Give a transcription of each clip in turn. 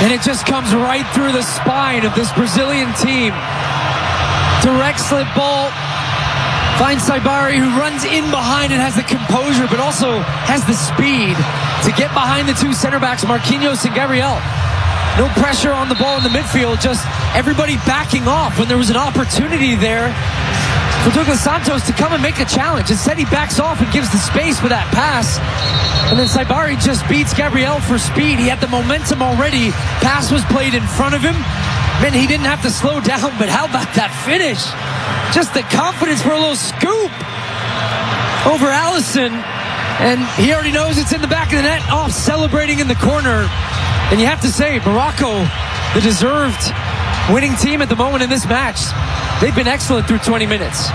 And it just comes right through the spine of this Brazilian team. Direct slip ball. Finds Saibari, who runs in behind and has the composure, but also has the speed to get behind the two center backs, Marquinhos and Gabriel. No pressure on the ball in the midfield, just everybody backing off when there was an opportunity there for Douglas Santos to come and make a challenge. Instead, he backs off and gives the space for that pass. And then Saibari just beats Gabriel for speed. He had the momentum already. Pass was played in front of him. Meant he didn't have to slow down, but how about that finish? Just the confidence for a little scoop over Allison. And he already knows it's in the back of the net, off celebrating in the corner. And you have to say, Morocco, the deserved winning team at the moment in this match. They've been excellent through 20 minutes.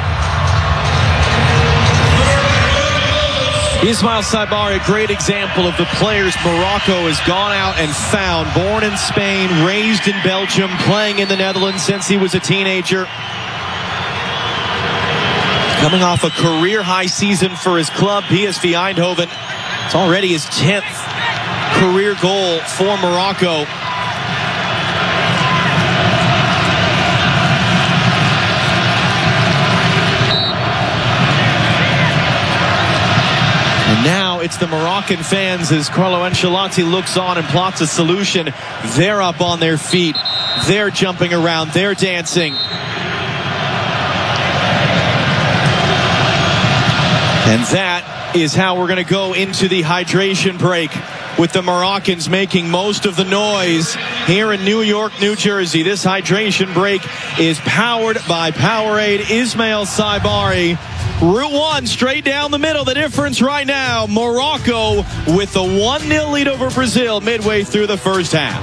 Ismail Saibari, a great example of the players Morocco has gone out and found. Born in Spain, raised in Belgium, playing in the Netherlands since he was a teenager. Coming off a career-high season for his club, PSV Eindhoven. It's already his 10th career goal for Morocco. And now it's the Moroccan fans as Carlo Ancelotti looks on and plots a solution. They're up on their feet. They're jumping around. They're dancing. And that is how we're going to go into the hydration break, with the Moroccans making most of the noise here in New York, New Jersey. This hydration break is powered by Powerade. Ismail Saibari, Route 1 straight down the middle. The difference right now, Morocco with a 1-0 lead over Brazil midway through the first half.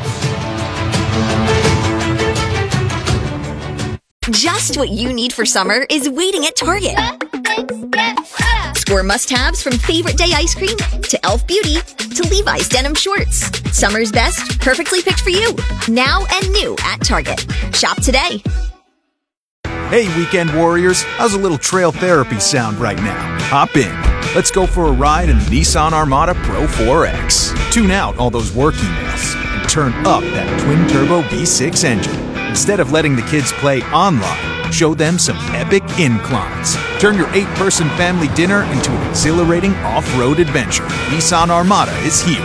Just what you need for summer is waiting at Target. Score must-haves from Favorite Day ice cream to Elf Beauty to Levi's denim shorts. Summer's best, perfectly picked for you. Now and new at Target. Shop today. Hey, weekend warriors. How's a little trail therapy sound right now? Hop in. Let's go for a ride in the Nissan Armada Pro 4X. Tune out all those work emails and turn up that twin-turbo V6 engine. Instead of letting the kids play online, show them some epic inclines. Turn your 8-person family dinner into an exhilarating off-road adventure. Nissan Armada is here.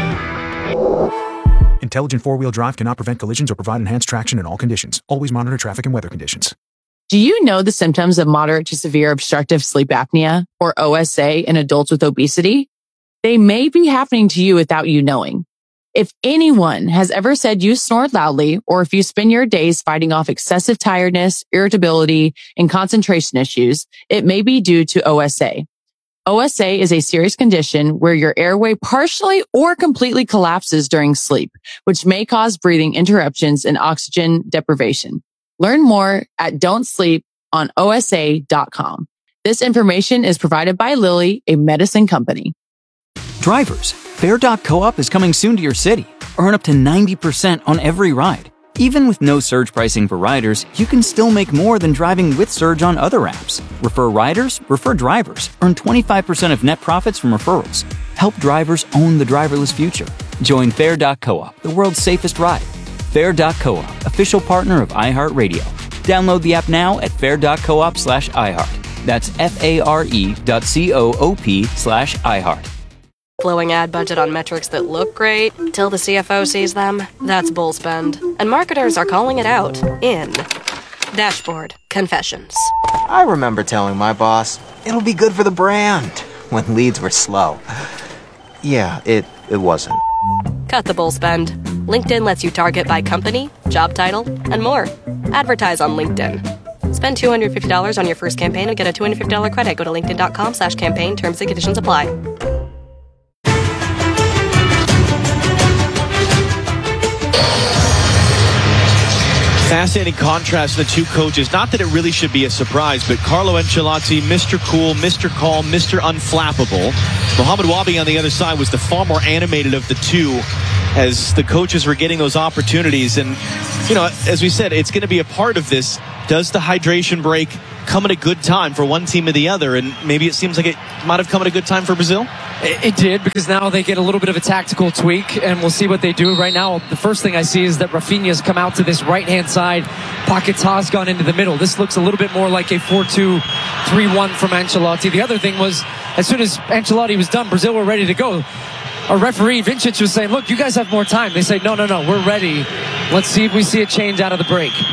Intelligent four-wheel drive cannot prevent collisions or provide enhanced traction in all conditions. Always monitor traffic and weather conditions. Do you know the symptoms of moderate to severe obstructive sleep apnea, or OSA, in adults with obesity? They may be happening to you without you knowing. If anyone has ever said you snore loudly, or if you spend your days fighting off excessive tiredness, irritability, and concentration issues, it may be due to OSA. OSA is a serious condition where your airway partially or completely collapses during sleep, which may cause breathing interruptions and oxygen deprivation. Learn more at don'tsleeponosa.com. This information is provided by Lilly, a medicine company. Drivers, Fair.coop is coming soon to your city. Earn up to 90% on every ride. Even with no surge pricing for riders, you can still make more than driving with surge on other apps. Refer riders, refer drivers. Earn 25% of net profits from referrals. Help drivers own the driverless future. Join Fair.coop, the world's safest ride. Fair.coop, official partner of iHeartRadio. Download the app now at fair.coop/iHeart. That's FARE.coop/iHeart. Blowing ad budget on metrics that look great till the CFO sees them. That's bull spend. And marketers are calling it out in Dashboard Confessions. I remember telling my boss, it'll be good for the brand, when leads were slow. Yeah, it wasn't. Cut the bull spend. LinkedIn lets you target by company, job title, and more. Advertise on LinkedIn. Spend $250 on your first campaign and get a $250 credit. Go to linkedin.com/campaign. Terms and conditions apply. Fascinating contrast in the two coaches. Not that it really should be a surprise, but Carlo Ancelotti, Mr. Cool, Mr. Calm, Mr. Unflappable. Mohamed Wabi on the other side was the far more animated of the two as the coaches were getting those opportunities. And, you know, as we said, it's going to be a part of this. Does the hydration break come at a good time for one team or the other? And maybe it seems like it might have come at a good time for Brazil. It did, because now they get a little bit of a tactical tweak, and we'll see what they do. Right now, the first thing I see is that Rafinha's come out to this right-hand side. Paquetá's gone into the middle. This looks a little bit more like a 4-2-3-1 from Ancelotti. The other thing was, as soon as Ancelotti was done, Brazil were ready to go. Our referee, Vincic, was saying, look, you guys have more time. They say, no, we're ready. Let's see if we see a change out of the break.